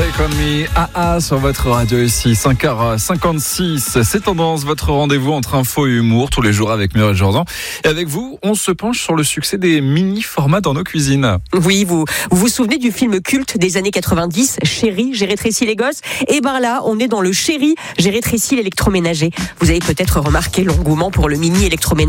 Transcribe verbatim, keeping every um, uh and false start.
Take on me, A A sur votre radio ici, cinq heures cinquante-six. C'est Tendance, votre rendez-vous entre info et humour tous les jours avec Muriel Jourdan. Et avec vous, on se penche sur le succès des mini-formats dans nos cuisines. Oui, vous vous, vous souvenez du film culte des années quatre-vingt-dix, Chérie, j'ai rétréci les gosses? Et ben là, on est dans le Chérie, j'ai rétréci l'électroménager. Vous avez peut-être remarqué l'engouement pour le mini électroménager